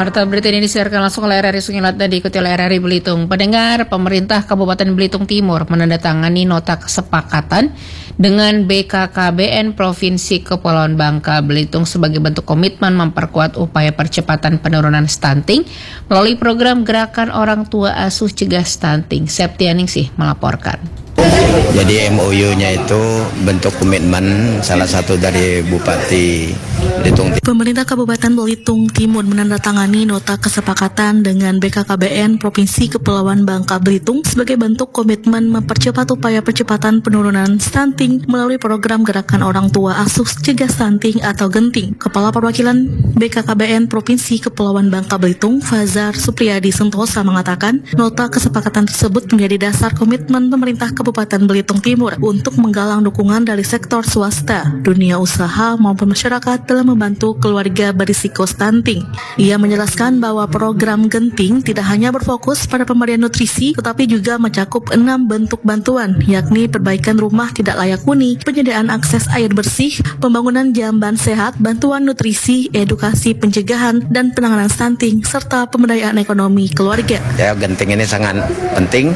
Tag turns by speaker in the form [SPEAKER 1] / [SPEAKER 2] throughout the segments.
[SPEAKER 1] Warta berita ini disiarkan langsung oleh RRI Sungilat dan diikuti oleh RRI Belitung. Pendengar, pemerintah Kabupaten Belitung Timur menandatangani nota kesepakatan dengan BKKBN Provinsi Kepulauan Bangka Belitung sebagai bentuk komitmen memperkuat upaya percepatan penurunan stunting melalui program Gerakan Orang Tua Asuh Cegah Stunting. Septianingsih melaporkan.
[SPEAKER 2] Jadi MOU-nya itu bentuk komitmen salah satu dari Bupati Belitung.
[SPEAKER 3] Pemerintah Kabupaten Belitung Timur menandatangani nota kesepakatan dengan BKKBN Provinsi Kepulauan Bangka Belitung sebagai bentuk komitmen mempercepat upaya percepatan penurunan stunting melalui program Gerakan Orang Tua Asuh Cegah Stunting atau Genting. Kepala Perwakilan BKKBN Provinsi Kepulauan Bangka Belitung, Fazar Supriyadi Sentosa mengatakan, nota kesepakatan tersebut menjadi dasar komitmen pemerintah Kabupaten Belitung Timur untuk menggalang dukungan dari sektor swasta, dunia usaha maupun masyarakat dalam membantu keluarga berisiko stunting. Ia menjelaskan bahwa program Genting tidak hanya berfokus pada pemberian nutrisi, tetapi juga mencakup 6 bentuk bantuan, yakni perbaikan rumah tidak layak huni, penyediaan akses air bersih, pembangunan jamban sehat, bantuan nutrisi, edukasi pencegahan dan penanganan stunting, serta pemberdayaan ekonomi keluarga.
[SPEAKER 2] Ya, Genting ini sangat penting,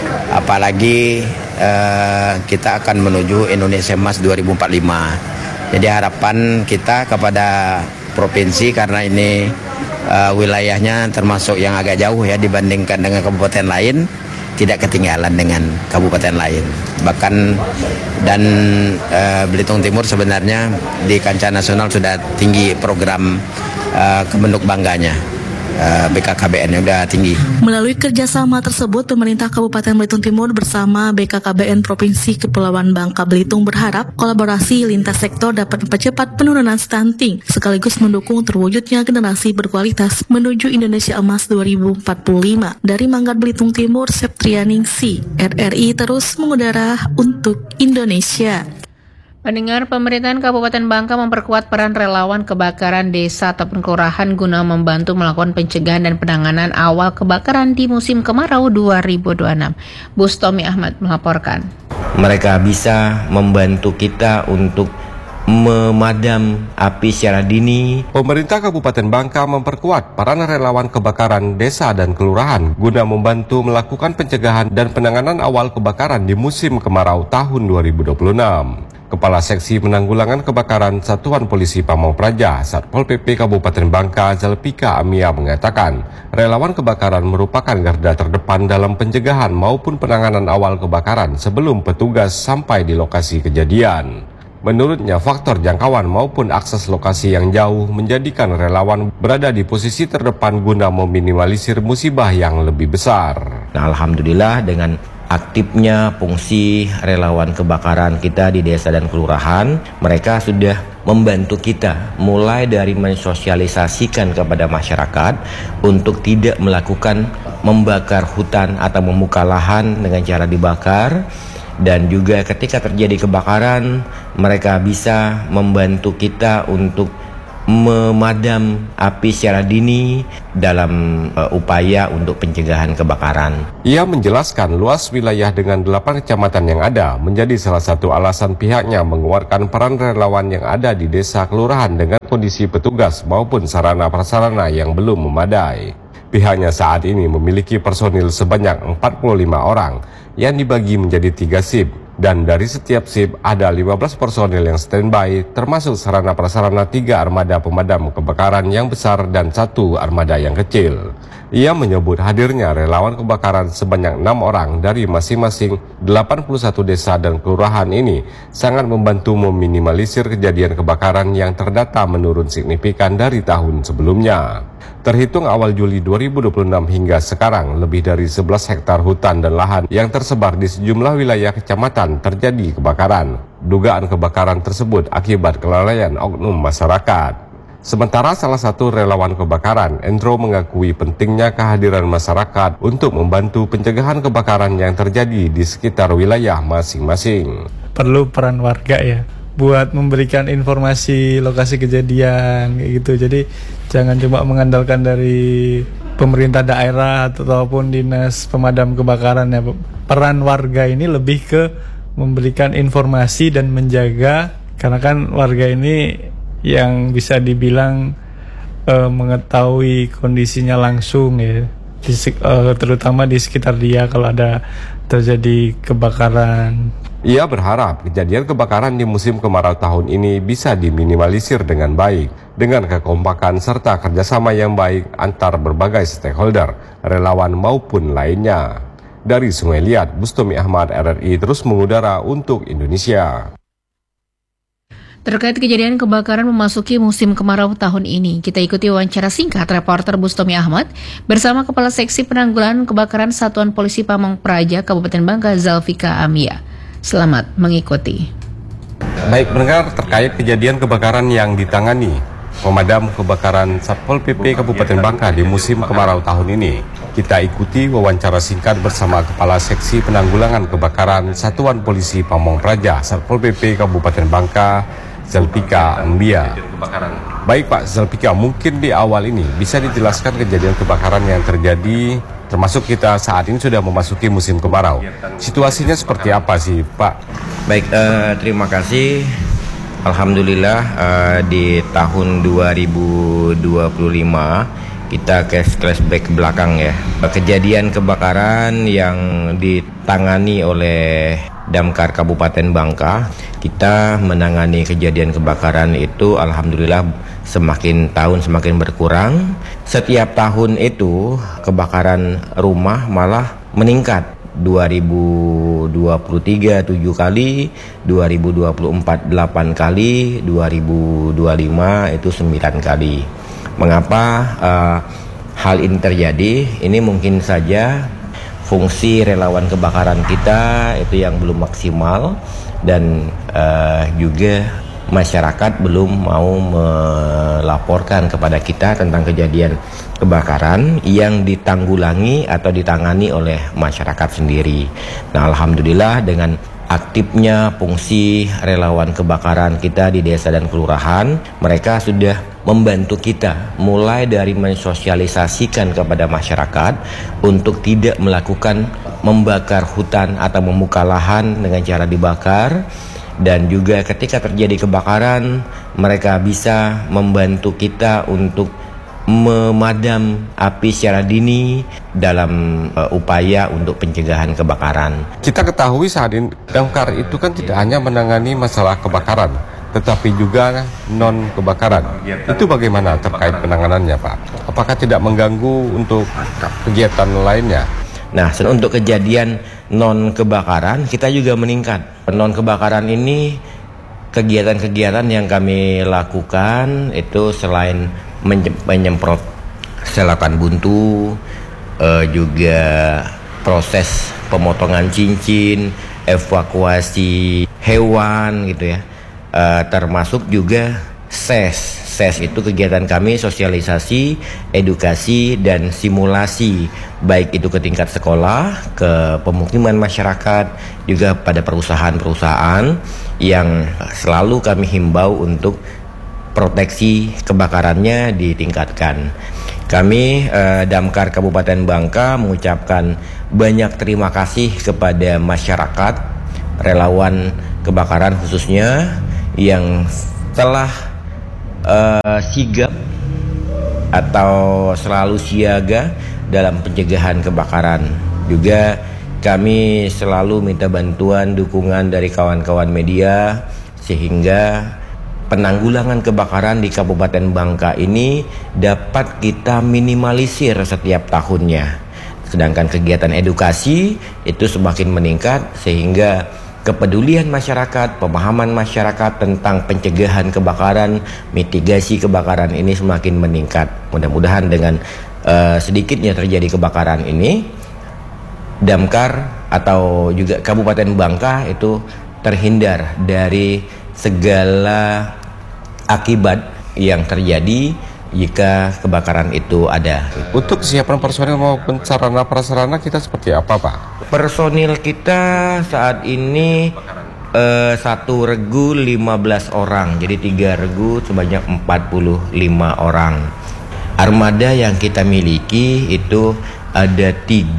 [SPEAKER 2] apalagi kita akan menuju Indonesia Emas 2045. Jadi harapan kita kepada provinsi, karena ini wilayahnya termasuk yang agak jauh ya dibandingkan dengan kabupaten lain, tidak ketinggalan dengan kabupaten lain. Bahkan dan Belitung Timur sebenarnya di kancah nasional sudah tinggi program kebentuk bangganya. BKKBN udah tinggi.
[SPEAKER 3] Melalui kerjasama tersebut, pemerintah Kabupaten Belitung Timur bersama BKKBN Provinsi Kepulauan Bangka Belitung berharap kolaborasi lintas sektor dapat mempercepat penurunan stunting, sekaligus mendukung terwujudnya generasi berkualitas menuju Indonesia Emas 2045. Dari Manggar Belitung Timur, Septrianingsih, RRI terus mengudara untuk Indonesia.
[SPEAKER 1] Pendengar, pemerintahan Kabupaten Bangka memperkuat peran relawan kebakaran desa ataupun kelurahan guna membantu melakukan pencegahan dan penanganan awal kebakaran di musim kemarau 2026. Bustomi Ahmad melaporkan.
[SPEAKER 4] Mereka bisa membantu kita untuk memadam api secara dini.
[SPEAKER 5] Pemerintah Kabupaten Bangka memperkuat peran relawan kebakaran desa dan kelurahan guna membantu melakukan pencegahan dan penanganan awal kebakaran di musim kemarau tahun 2026. Kepala Seksi Penanggulangan Kebakaran Satuan Polisi Pamong Praja, Satpol PP Kabupaten Bangka, Zalpika Amia mengatakan, relawan kebakaran merupakan garda terdepan dalam pencegahan maupun penanganan awal kebakaran sebelum petugas sampai di lokasi kejadian. Menurutnya, faktor jangkauan maupun akses lokasi yang jauh menjadikan relawan berada di posisi terdepan guna meminimalisir musibah yang lebih besar.
[SPEAKER 4] Nah, alhamdulillah dengan aktifnya fungsi relawan kebakaran kita di desa dan kelurahan, mereka sudah membantu kita mulai dari mensosialisasikan kepada masyarakat untuk tidak melakukan membakar hutan atau membuka lahan dengan cara dibakar, dan juga ketika terjadi kebakaran mereka bisa membantu kita untuk memadam api secara dini dalam upaya untuk pencegahan kebakaran.
[SPEAKER 5] Ia menjelaskan luas wilayah dengan 8 kecamatan yang ada menjadi salah satu alasan pihaknya mengeluarkan peran relawan yang ada di desa kelurahan dengan kondisi petugas maupun sarana-prasarana yang belum memadai. Pihaknya saat ini memiliki personil sebanyak 45 orang yang dibagi menjadi 3 shift. Dan dari setiap shift ada 15 personil yang standby, termasuk sarana-prasarana 3 armada pemadam kebakaran yang besar dan 1 armada yang kecil. Ia menyebut hadirnya relawan kebakaran sebanyak 6 orang dari masing-masing 81 desa dan kelurahan ini sangat membantu meminimalisir kejadian kebakaran yang terdata menurun signifikan dari tahun sebelumnya. Terhitung awal Juli 2026 hingga sekarang, lebih dari 11 hektar hutan dan lahan yang tersebar di sejumlah wilayah kecamatan terjadi kebakaran. Dugaan kebakaran tersebut akibat kelalaian oknum masyarakat. Sementara salah satu relawan kebakaran, Endro, mengakui pentingnya kehadiran masyarakat untuk membantu pencegahan kebakaran yang terjadi di sekitar wilayah masing-masing.
[SPEAKER 6] Perlu peran warga ya, buat memberikan informasi lokasi kejadian gitu. Jadi jangan cuma mengandalkan dari pemerintah daerah ataupun dinas pemadam kebakaran ya. Peran warga ini lebih ke memberikan informasi dan menjaga, karena kan warga ini yang bisa dibilang mengetahui kondisinya langsung ya, terutama di sekitar dia kalau ada terjadi kebakaran.
[SPEAKER 5] Ia berharap kejadian kebakaran di musim kemarau tahun ini bisa diminimalisir dengan baik, dengan kekompakan serta kerjasama yang baik antar berbagai stakeholder, relawan maupun lainnya. Dari Sungai Liat, Bustami Ahmad, RRI terus mengudara untuk Indonesia.
[SPEAKER 1] Terkait kejadian kebakaran memasuki musim kemarau tahun ini, kita ikuti wawancara singkat reporter Bustami Ahmad bersama Kepala Seksi Penanggulangan Kebakaran Satuan Polisi Pamong Praja Kabupaten Bangka, Zalfika Amia. Selamat mengikuti.
[SPEAKER 5] Baik pendengar, terkait kejadian kebakaran yang ditangani pemadam kebakaran Satpol PP Kabupaten Bangka di musim kemarau tahun ini, kita ikuti wawancara singkat bersama Kepala Seksi Penanggulangan Kebakaran Satuan Polisi Pamong Praja Satpol PP Kabupaten Bangka, Zalfika Ambia. Baik Pak Zalfika, mungkin di awal ini bisa dijelaskan kejadian kebakaran yang terjadi, termasuk kita saat ini sudah memasuki musim kemarau. Situasinya seperti apa sih Pak?
[SPEAKER 4] Baik, terima kasih. Alhamdulillah di tahun 2025 kita flashback ke belakang ya. Kejadian kebakaran yang ditangani oleh Damkar Kabupaten Bangka, kita menangani kejadian kebakaran itu alhamdulillah semakin tahun semakin berkurang. Setiap tahun itu kebakaran rumah malah meningkat. 2023 7 kali, 2024 8 kali, 2025 itu 9 kali. Mengapa hal ini terjadi? Ini mungkin saja fungsi relawan kebakaran kita itu yang belum maksimal, dan juga masyarakat belum mau melaporkan kepada kita tentang kejadian kebakaran yang ditanggulangi atau ditangani oleh masyarakat sendiri. Nah, alhamdulillah dengan aktifnya fungsi relawan kebakaran kita di desa dan kelurahan, mereka sudah membantu kita mulai dari mensosialisasikan kepada masyarakat untuk tidak melakukan membakar hutan atau membuka lahan dengan cara dibakar. Dan juga ketika terjadi kebakaran, mereka bisa membantu kita untuk memadam api secara dini dalam upaya untuk pencegahan kebakaran.
[SPEAKER 5] Kita ketahui saat ini Damkar itu kan tidak hanya menangani masalah kebakaran, tetapi juga non kebakaran. Itu bagaimana terkait penanganannya Pak? Apakah tidak mengganggu untuk kegiatan lainnya?
[SPEAKER 4] Nah, untuk kejadian non kebakaran kita juga meningkat. Non kebakaran ini kegiatan-kegiatan yang kami lakukan itu selain menyemprot selokan buntu, juga proses pemotongan cincin, evakuasi hewan gitu ya, termasuk juga SES itu kegiatan kami sosialisasi, edukasi, dan simulasi, baik itu ke tingkat sekolah, ke pemukiman masyarakat, juga pada perusahaan-perusahaan yang selalu kami himbau untuk proteksi kebakarannya ditingkatkan. Kami Damkar Kabupaten Bangka mengucapkan banyak terima kasih kepada masyarakat, relawan kebakaran khususnya yang telah sigap atau selalu siaga dalam pencegahan kebakaran. Juga kami selalu minta bantuan dukungan dari kawan-kawan media sehingga penanggulangan kebakaran di Kabupaten Bangka ini dapat kita minimalisir setiap tahunnya. Sedangkan kegiatan edukasi itu semakin meningkat sehingga kepedulian masyarakat, pemahaman masyarakat tentang pencegahan kebakaran, mitigasi kebakaran ini semakin meningkat. Mudah-mudahan dengan sedikitnya terjadi kebakaran ini, Damkar atau juga Kabupaten Bangka itu terhindar dari segala akibat yang terjadi jika kebakaran itu ada.
[SPEAKER 5] Untuk kesiapan personil maupun sarana prasarana kita seperti apa Pak?
[SPEAKER 4] Personil kita saat ini satu regu 15 orang, jadi 3 regu sebanyak 45 orang. Armada yang kita miliki itu ada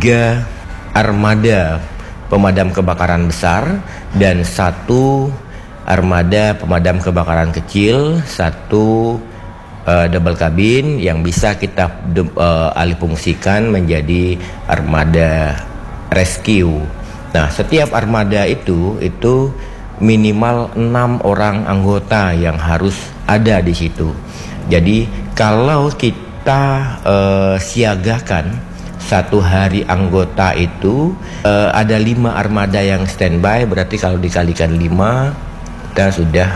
[SPEAKER 4] 3 armada pemadam kebakaran besar dan 1 armada pemadam kebakaran kecil, 1 double cabin yang bisa kita alihfungsikan menjadi armada rescue. Nah, setiap armada itu minimal 6 orang anggota yang harus ada di situ. Jadi kalau kita siagakan 1 hari anggota itu ada 5 armada yang standby, berarti kalau dikalikan 5 kita sudah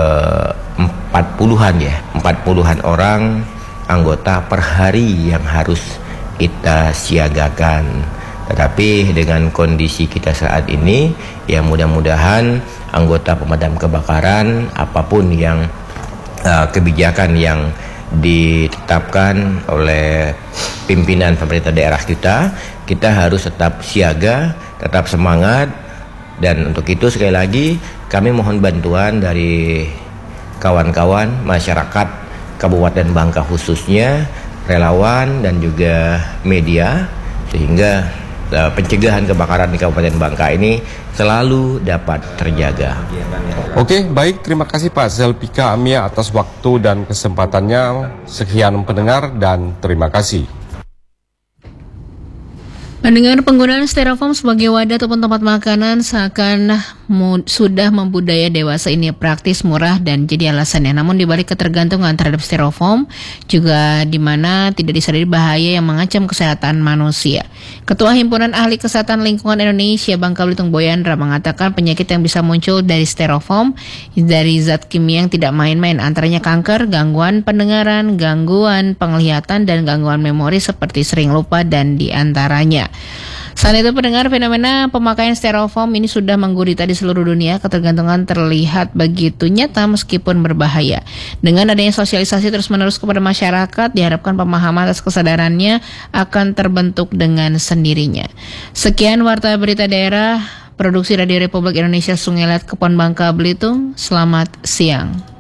[SPEAKER 4] 40-an ya, 40-an orang anggota per hari yang harus kita siagakan. Tetapi dengan kondisi kita saat ini, ya mudah-mudahan anggota pemadam kebakaran, apapun yang kebijakan yang ditetapkan oleh pimpinan pemerintah daerah kita harus tetap siaga, tetap semangat. Dan untuk itu sekali lagi kami mohon bantuan dari kawan-kawan masyarakat Kabupaten Bangka khususnya, relawan dan juga media, sehingga pencegahan kebakaran di Kabupaten Bangka ini selalu dapat terjaga.
[SPEAKER 5] Oke, baik, terima kasih Pak Zelpika Amia atas waktu dan kesempatannya. Sekian pendengar dan terima kasih.
[SPEAKER 1] Mendengar penggunaan styrofoam sebagai wadah ataupun tempat makanan seakan sudah membudaya dewasa ini praktis, murah, dan jadi alasannya. Namun dibalik ketergantungan terhadap styrofoam juga di mana tidak disadari bahaya yang mengancam kesehatan manusia. Ketua Himpunan Ahli Kesehatan Lingkungan Indonesia Bangka Belitung Boyandra mengatakan penyakit yang bisa muncul dari styrofoam dari zat kimia yang tidak main-main, antaranya kanker, gangguan pendengaran, gangguan penglihatan, dan gangguan memori seperti sering lupa dan diantaranya. Selain itu, pendengar, fenomena pemakaian styrofoam ini sudah menggurita di seluruh dunia. Ketergantungan terlihat begitu nyata meskipun berbahaya. Dengan adanya sosialisasi terus-menerus kepada masyarakat, diharapkan pemahaman atas kesadarannya akan terbentuk dengan sendirinya. Sekian Warta Berita Daerah, Produksi Radio Republik Indonesia Sungai Liat, Kepon Bangka Belitung. Selamat siang.